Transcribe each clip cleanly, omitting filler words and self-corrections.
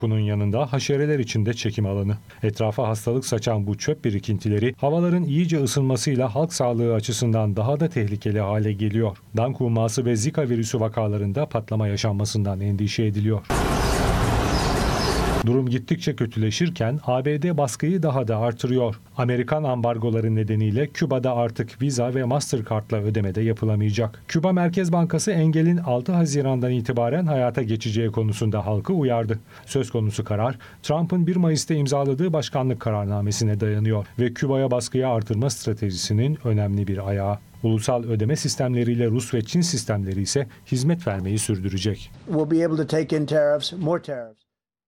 Bunun yanında haşereler için de çekim alanı. Etrafa hastalık saçan bu çöp birikintileri havaların iyice ısınmasıyla halk sağlığı açısından daha da tehlikeli hale geliyor. Dank humması ve Zika virüsü vakalarında patlama yaşanmasından endişe ediliyor. Durum gittikçe kötüleşirken ABD baskıyı daha da artırıyor. Amerikan ambargoları nedeniyle Küba'da artık Visa ve Mastercard'la ödeme de yapılamayacak. Küba Merkez Bankası engelin 6 Haziran'dan itibaren hayata geçeceği konusunda halkı uyardı. Söz konusu karar, Trump'ın 1 Mayıs'ta imzaladığı başkanlık kararnamesine dayanıyor ve Küba'ya baskıyı artırma stratejisinin önemli bir ayağı. Ulusal ödeme sistemleriyle Rus ve Çin sistemleri ise hizmet vermeyi sürdürecek. We'll be able to take in tariffs, more tariffs.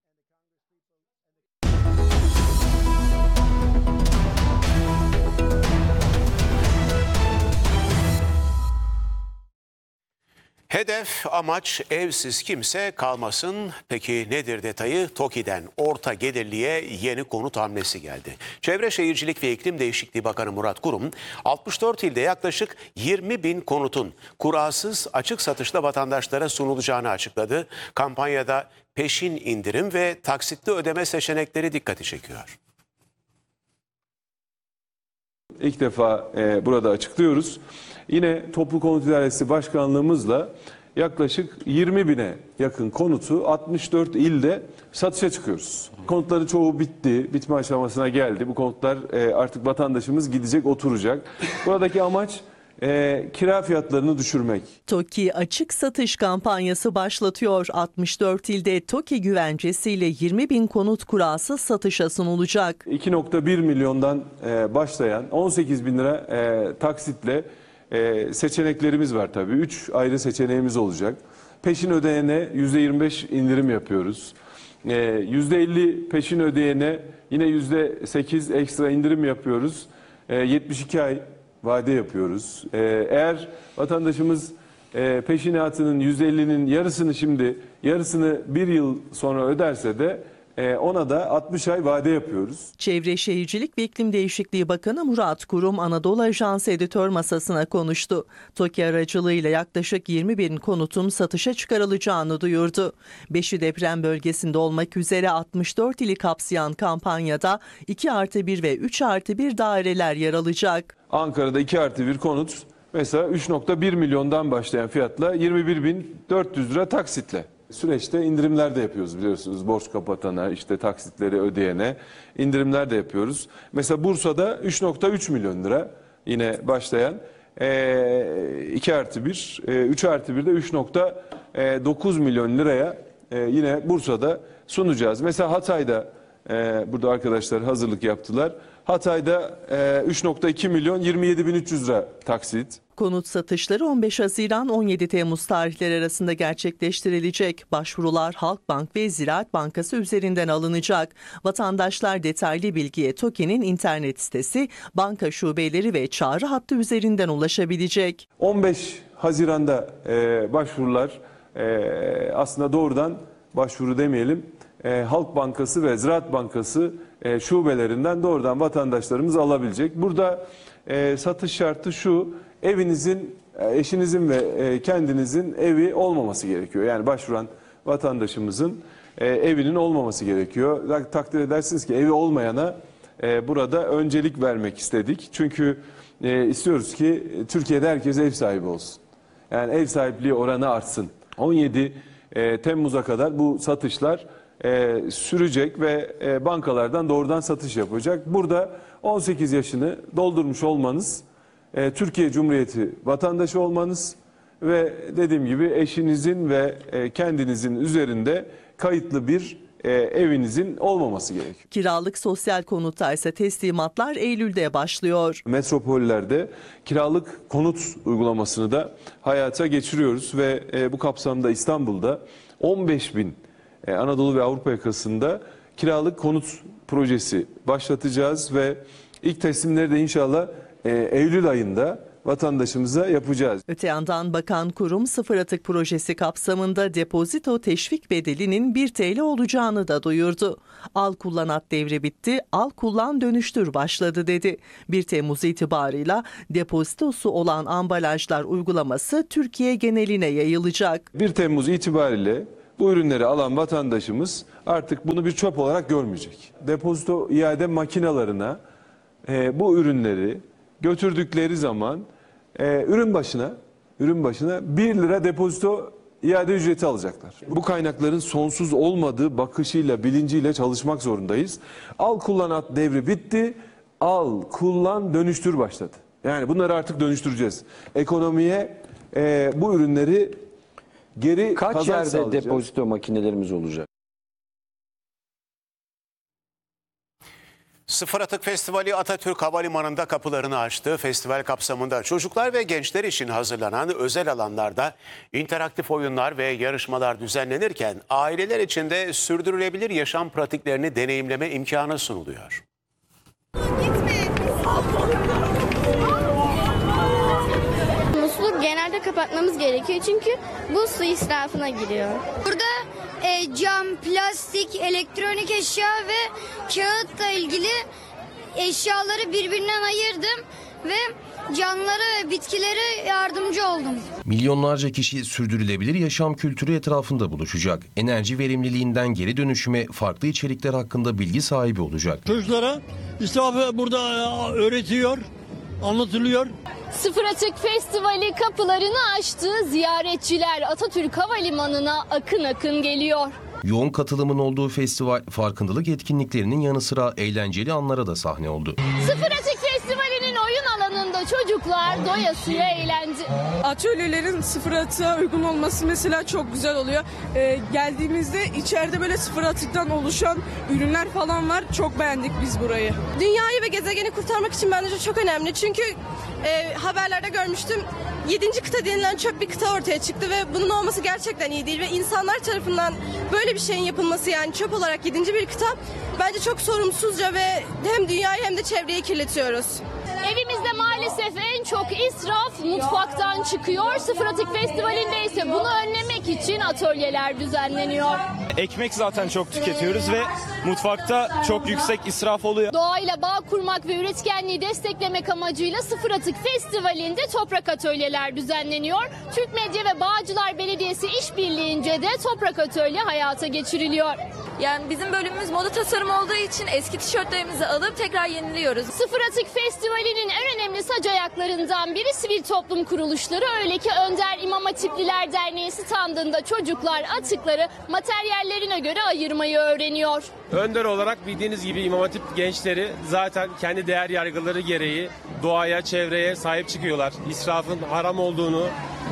Hedef, amaç evsiz kimse kalmasın. Peki nedir detayı? TOKİ'den orta gelirliye yeni konut hamlesi geldi. Çevre Şehircilik ve İklim Değişikliği Bakanı Murat Kurum, 64 ilde yaklaşık 20 bin konutun kurasız açık satışta vatandaşlara sunulacağını açıkladı. Kampanyada peşin indirim ve taksitli ödeme seçenekleri dikkati çekiyor. İlk defa burada açıklıyoruz. Yine Toplu Konut İdaresi Başkanlığımızla yaklaşık 20 bine yakın konutu 64 ilde satışa çıkıyoruz. Konutların çoğu bitti, bitme aşamasına geldi. Bu konutlar artık vatandaşımız gidecek, oturacak. Buradaki amaç kira fiyatlarını düşürmek. TOKİ açık satış kampanyası başlatıyor. 64 ilde TOKİ güvencesiyle 20 bin konut kurasız satışa sunulacak. 2,1 milyondan başlayan 18 bin lira taksitle seçeneklerimiz var tabii. 3 ayrı seçeneğimiz olacak. Peşin ödeyene %25 indirim yapıyoruz. %50 peşin ödeyene yine %8 ekstra indirim yapıyoruz. 72 ay vade yapıyoruz. Eğer vatandaşımız peşinatının %50'nin yarısını şimdi, yarısını bir yıl sonra öderse de ona da 60 ay vade yapıyoruz. Çevre Şehircilik ve İklim Değişikliği Bakanı Murat Kurum Anadolu Ajansı editör masasına konuştu. TOKİ aracılığıyla yaklaşık 20 bin konutun satışa çıkarılacağını duyurdu. 5'i deprem bölgesinde olmak üzere 64 ili kapsayan kampanyada 2+1 ve 3+1 daireler yer alacak. Ankara'da 2+1 konut mesela 3,1 milyondan başlayan fiyatla 21.400 lira taksitle. Süreçte indirimler de yapıyoruz biliyorsunuz. Borç kapatana, işte taksitleri ödeyene indirimler de yapıyoruz. Mesela Bursa'da 3,3 milyon lira yine başlayan 2+1, 3+1'de 3,9 milyon liraya yine Bursa'da sunacağız. Mesela Hatay'da burada arkadaşlar hazırlık yaptılar. Hatay'da 3,2 milyon 27.300 lira taksit. Konut satışları 15 Haziran 17 Temmuz tarihleri arasında gerçekleştirilecek. Başvurular Halkbank ve Ziraat Bankası üzerinden alınacak. Vatandaşlar detaylı bilgiye TOKİ'nin internet sitesi, banka şubeleri ve çağrı hattı üzerinden ulaşabilecek. 15 Haziran'da başvurular aslında doğrudan başvuru demeyelim. Halk Bankası ve Ziraat Bankası şubelerinden doğrudan vatandaşlarımız alabilecek. Burada satış şartı şu: evinizin, eşinizin ve kendinizin evi olmaması gerekiyor. Yani başvuran vatandaşımızın evinin olmaması gerekiyor. Takdir edersiniz ki evi olmayana burada öncelik vermek istedik. Çünkü istiyoruz ki Türkiye'de herkes ev sahibi olsun. Yani ev sahipliği oranı artsın. 17 Temmuz'a kadar bu satışlar sürecek ve bankalardan doğrudan satış yapacak. Burada 18 yaşını doldurmuş olmanız, Türkiye Cumhuriyeti vatandaşı olmanız ve dediğim gibi eşinizin ve kendinizin üzerinde kayıtlı bir evinizin olmaması gerekiyor. Kiralık sosyal konutta ise teslimatlar Eylül'de başlıyor. Metropollerde kiralık konut uygulamasını da hayata geçiriyoruz ve bu kapsamda İstanbul'da 15 bin Anadolu ve Avrupa yakasında kiralık konut projesi başlatacağız ve ilk teslimleri de inşallah Eylül ayında vatandaşımıza yapacağız. Öte yandan Bakan Kurum sıfır atık projesi kapsamında depozito teşvik bedelinin 1 TL olacağını da duyurdu. Al kullan at devri bitti, al kullan dönüştür başladı dedi. 1 Temmuz itibarıyla depozitosu olan ambalajlar uygulaması Türkiye geneline yayılacak. 1 Temmuz itibariyle bu ürünleri alan vatandaşımız artık bunu bir çöp olarak görmeyecek. Depozito iade makinalarına bu ürünleri götürdükleri zaman ürün başına 1 lira depozito iade ücreti alacaklar. Bu kaynakların sonsuz olmadığı bakışıyla, bilinciyle çalışmak zorundayız. Al kullan at devri bitti. Al kullan dönüştür başladı. Yani bunları artık dönüştüreceğiz. Ekonomiye bu ürünleri geri Kaç kazanç yerde sağlayacağız. depozito makinelerimiz olacak? Sıfır Atık Festivali Atatürk Havalimanı'nda kapılarını açtı. Festival kapsamında çocuklar ve gençler için hazırlanan özel alanlarda interaktif oyunlar ve yarışmalar düzenlenirken aileler için de sürdürülebilir yaşam pratiklerini deneyimleme imkanı sunuluyor. Musluğu genelde kapatmamız gerekiyor çünkü bu su israfına giriyor. Burada cam, plastik, elektronik eşya ve kağıtla ilgili eşyaları birbirinden ayırdım ve canlılara ve bitkilere yardımcı oldum. Milyonlarca kişi sürdürülebilir yaşam kültürü etrafında buluşacak. Enerji verimliliğinden geri dönüşüme farklı içerikler hakkında bilgi sahibi olacak. Çocuklara israfı burada öğretiyor, anlatılıyor. Sıfır Atık Festivali kapılarını açtı. Ziyaretçiler Atatürk Havalimanı'na akın akın geliyor. Yoğun katılımın olduğu festival farkındalık etkinliklerinin yanı sıra eğlenceli anlara da sahne oldu. Sıfır Atık Festivali'nin oyun alanında çocuklar doyasıya eğlendi. Atölyelerin sıfır atığa uygun olması mesela çok güzel oluyor. Geldiğimizde içeride böyle sıfır atıktan oluşan ürünler falan var. Çok beğendik biz burayı. Dünyayı ve gezegeni kurtarmak için bence çok önemli. Çünkü haberlerde görmüştüm. 7. kıta denilen çöp bir kıta ortaya çıktı ve bunun olması gerçekten iyi değil ve insanlar tarafından böyle bir şeyin yapılması, yani çöp olarak 7. bir kıta bence çok sorumsuzca ve hem dünyayı hem de çevreyi kirletiyoruz. Evimizde maalesef en çok israf mutfaktan çıkıyor. Sıfır Atık Festivali'nde ise bunu önlemek için atölyeler düzenleniyor. Ekmek zaten çok tüketiyoruz ve mutfakta çok yüksek israf oluyor. Doğayla bağ kurmak ve üretkenliği desteklemek amacıyla Sıfır Atık Festivali'nde toprak atölyeler düzenleniyor. Türk Medya ve Bağcılar Belediyesi işbirliğince de toprak atölye hayata geçiriliyor. Yani bizim bölümümüz moda tasarım olduğu için eski tişörtlerimizi alıp tekrar yeniliyoruz. Sıfır Atık Festivali'nin en önemli sac ayaklarından biri sivil toplum kuruluşları. Öyle ki Önder İmam Hatipliler Derneği standında çocuklar atıkları materyallerine göre ayırmayı öğreniyor. Önder olarak bildiğiniz gibi İmam Hatip gençleri zaten kendi değer yargıları gereği doğaya, çevreye sahip çıkıyorlar. İsrafın haram olduğunu,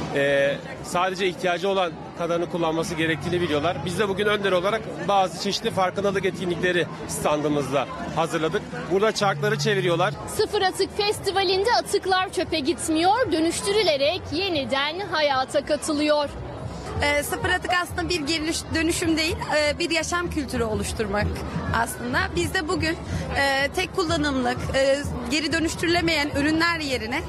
sadece ihtiyacı olan kadarını kullanması gerektiğini biliyorlar. Biz de bugün Önder olarak bazı çeşitli farkındalık etkinlikleri standımızda hazırladık. Burada çarkları çeviriyorlar. Sıfır Atık Festivali'nde atıklar çöpe gitmiyor, dönüştürülerek yeniden hayata katılıyor. Sıfır atık aslında bir geri dönüşüm değil, bir yaşam kültürü oluşturmak aslında. Biz de bugün tek kullanımlık, geri dönüştürülemeyen ürünler yerine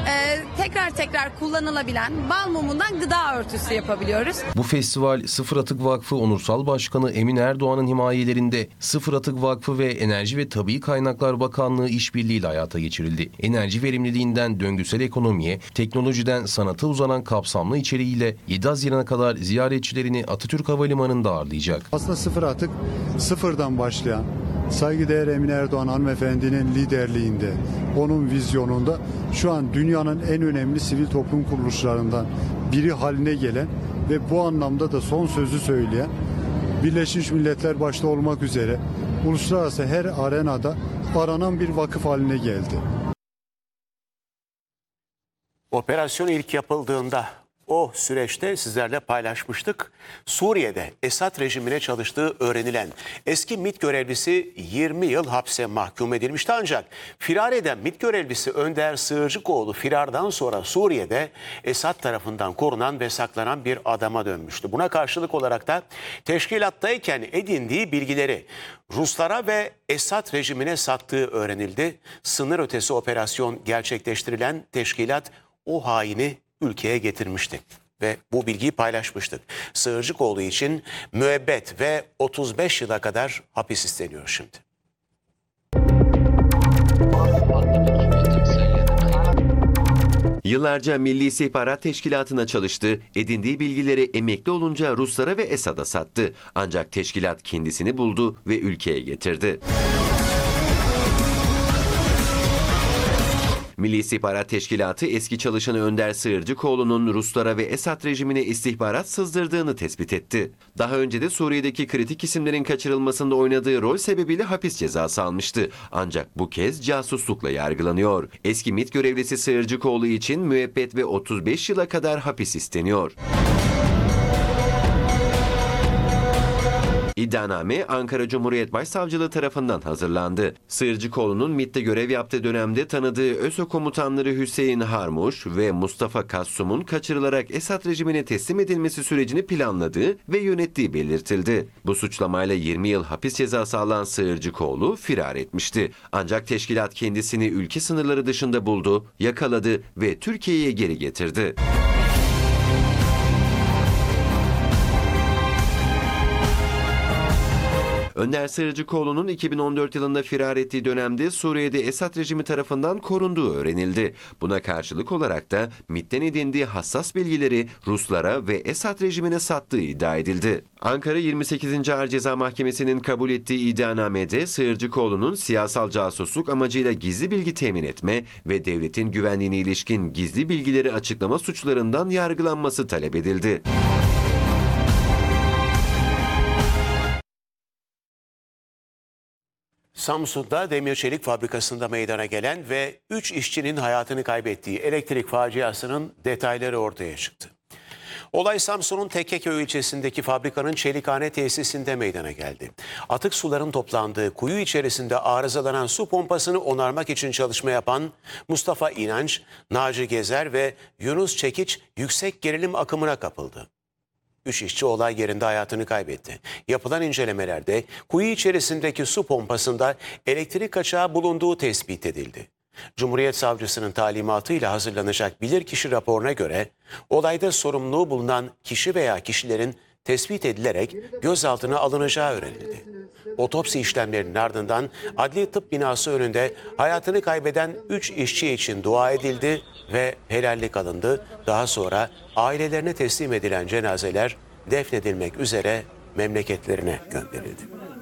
tekrar kullanılabilen bal mumundan gıda örtüsü yapabiliyoruz. Bu festival Sıfır Atık Vakfı Onursal Başkanı Emin Erdoğan'ın himayelerinde Sıfır Atık Vakfı ve Enerji ve Tabii Kaynaklar Bakanlığı işbirliğiyle hayata geçirildi. Enerji verimliliğinden döngüsel ekonomiye, teknolojiden sanata uzanan kapsamlı içeriğiyle 7 Haziran'a kadar ziyaretçilerini Atatürk Havalimanı'nda ağırlayacak. Aslında sıfır atık sıfırdan başlayan saygıdeğer Emin Erdoğan hanımefendinin liderliğinde, onun vizyonunda şu an dünyanın en önemli sivil toplum kuruluşlarından biri haline gelen ve bu anlamda da son sözü söyleyen, Birleşmiş Milletler başta olmak üzere uluslararası her arenada aranan bir vakıf haline geldi. Operasyon ilk yapıldığında o süreçte sizlerle paylaşmıştık. Suriye'de Esad rejimine çalıştığı öğrenilen eski MİT görevlisi 20 yıl hapse mahkum edilmişti. Ancak firar eden MİT görevlisi Önder Sığırcıkoğlu firardan sonra Suriye'de Esad tarafından korunan ve saklanan bir adama dönmüştü. Buna karşılık olarak da teşkilattayken edindiği bilgileri Ruslara ve Esad rejimine sattığı öğrenildi. Sınır ötesi operasyon gerçekleştirilen teşkilat o haini ülkeye getirmişti ve bu bilgiyi paylaşmıştık. Sığırcıkoğlu için müebbet ve 35 yıla kadar hapis isteniyor şimdi. Yıllarca Milli İstihbarat Teşkilatı'na çalıştı, edindiği bilgileri emekli olunca Ruslara ve Esad'a sattı. Ancak teşkilat kendisini buldu ve ülkeye getirdi. Milli İstihbarat Teşkilatı eski çalışanı Önder Sığırcıkoğlu'nun Ruslara ve Esad rejimine istihbarat sızdırdığını tespit etti. Daha önce de Suriye'deki kritik isimlerin kaçırılmasında oynadığı rol sebebiyle hapis cezası almıştı. Ancak bu kez casuslukla yargılanıyor. Eski MİT görevlisi Sığırcıkoğlu için müebbet ve 35 yıla kadar hapis isteniyor. İddianame Ankara Cumhuriyet Başsavcılığı tarafından hazırlandı. Sığırcıkoğlu'nun MİT'te görev yaptığı dönemde tanıdığı ÖSO komutanları Hüseyin Harmuş ve Mustafa Kassum'un kaçırılarak Esad rejimine teslim edilmesi sürecini planladığı ve yönettiği belirtildi. Bu suçlamayla 20 yıl hapis cezası alan Sığırcıkoğlu firar etmişti. Ancak teşkilat kendisini ülke sınırları dışında buldu, yakaladı ve Türkiye'ye geri getirdi. Önder Sığırcıkoğlu'nun 2014 yılında firar ettiği dönemde Suriye'de Esad rejimi tarafından korunduğu öğrenildi. Buna karşılık olarak da MİT'ten edindiği hassas bilgileri Ruslara ve Esad rejimine sattığı iddia edildi. Ankara 28. Ağır Ceza Mahkemesi'nin kabul ettiği iddianamede Sığırcıkoğlu'nun siyasal casusluk amacıyla gizli bilgi temin etme ve devletin güvenliğine ilişkin gizli bilgileri açıklama suçlarından yargılanması talep edildi. Samsun'da demir çelik fabrikasında meydana gelen ve 3 işçinin hayatını kaybettiği elektrik faciasının detayları ortaya çıktı. Olay Samsun'un Tekkeköy ilçesindeki fabrikanın çelikhane tesisinde meydana geldi. Atık suların toplandığı kuyu içerisinde arızalanan su pompasını onarmak için çalışma yapan Mustafa İnanç, Naci Gezer ve Yunus Çekiç yüksek gerilim akımına kapıldı. 3 işçi olay yerinde hayatını kaybetti. Yapılan incelemelerde kuyu içerisindeki su pompasında elektrik kaçağı bulunduğu tespit edildi. Cumhuriyet Savcısının talimatıyla hazırlanacak bilirkişi raporuna göre olayda sorumluluğu bulunan kişi veya kişilerin tespit edilerek gözaltına alınacağı öğrenildi. Otopsi işlemlerinin ardından adli tıp binası önünde hayatını kaybeden 3 işçi için dua edildi ve helallik alındı. Daha sonra ailelerine teslim edilen cenazeler defnedilmek üzere memleketlerine gönderildi.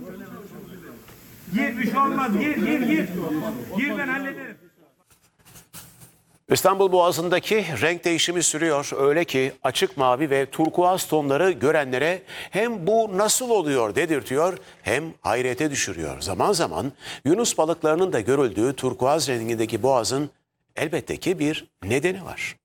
Gir, bir şey olmaz. Gir. Gir, ben hallederim. İstanbul Boğazı'ndaki renk değişimi sürüyor. Öyle ki açık mavi ve turkuaz tonları görenlere hem bu nasıl oluyor dedirtiyor hem hayrete düşürüyor. Zaman zaman yunus balıklarının da görüldüğü turkuaz rengindeki boğazın elbette ki bir nedeni var.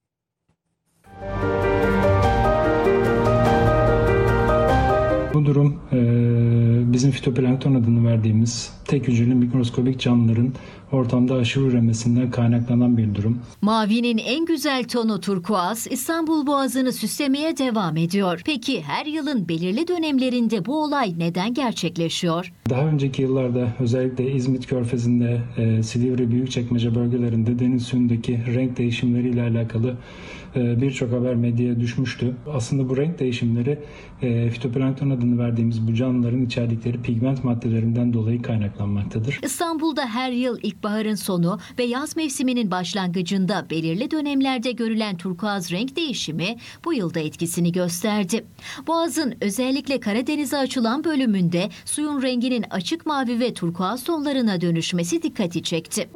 Bu durum bizim fitoplankton adını verdiğimiz tek hücreli mikroskobik canlıların ortamda aşırı üremesinden kaynaklanan bir durum. Mavinin en güzel tonu turkuaz İstanbul Boğazı'nı süslemeye devam ediyor. Peki her yılın belirli dönemlerinde bu olay neden gerçekleşiyor? Daha önceki yıllarda özellikle İzmit Körfezi'nde, Silivri, Büyükçekmece bölgelerinde deniz suyundaki renk değişimleriyle alakalı birçok haber medyaya düşmüştü. Aslında bu renk değişimleri fitoplankton adını verdiğimiz bu canlıların içerdikleri pigment maddelerinden dolayı kaynaklanmaktadır. İstanbul'da her yıl ilkbaharın sonu ve yaz mevsiminin başlangıcında belirli dönemlerde görülen turkuaz renk değişimi bu yılda etkisini gösterdi. Boğaz'ın özellikle Karadeniz'e açılan bölümünde suyun renginin açık mavi ve turkuaz tonlarına dönüşmesi dikkati çekti.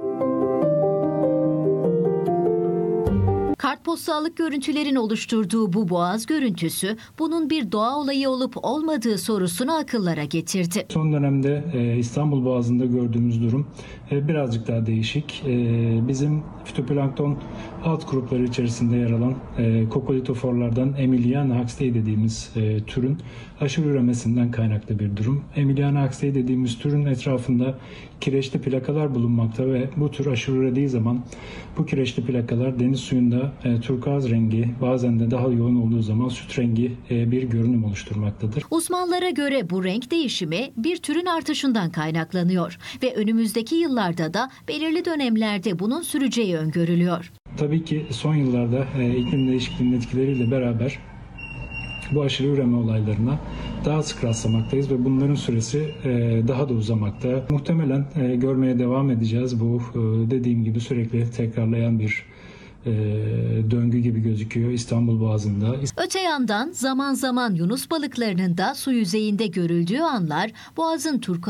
Kartpostallık görüntülerin oluşturduğu bu boğaz görüntüsü bunun bir doğa olayı olup olmadığı sorusunu akıllara getirdi. Son dönemde İstanbul Boğazı'nda gördüğümüz durum birazcık daha değişik. Bizim fitoplankton alt grupları içerisinde yer alan kokolitoforlardan Emiliana huxley dediğimiz türün aşırı üremesinden kaynaklı bir durum. Emiliana huxley dediğimiz türün etrafında kireçli plakalar bulunmakta ve bu tür aşırı ürediği zaman bu kireçli plakalar deniz suyunda turkuaz rengi, bazen de daha yoğun olduğu zaman süt rengi bir görünüm oluşturmaktadır. Uzmanlara göre bu renk değişimi bir türün artışından kaynaklanıyor ve önümüzdeki yıllarda da belirli dönemlerde bunun süreceği öngörülüyor. Tabii ki son yıllarda iklim değişikliğinin etkileriyle beraber bu aşırı üreme olaylarına daha sık rastlamaktayız ve bunların süresi daha da uzamakta. Muhtemelen görmeye devam edeceğiz. Bu dediğim gibi sürekli tekrarlayan bir döngü gibi gözüküyor İstanbul Boğazı'nda. Öte yandan zaman zaman yunus balıklarının da su yüzeyinde görüldüğü anlar Boğaz'ın turkuaz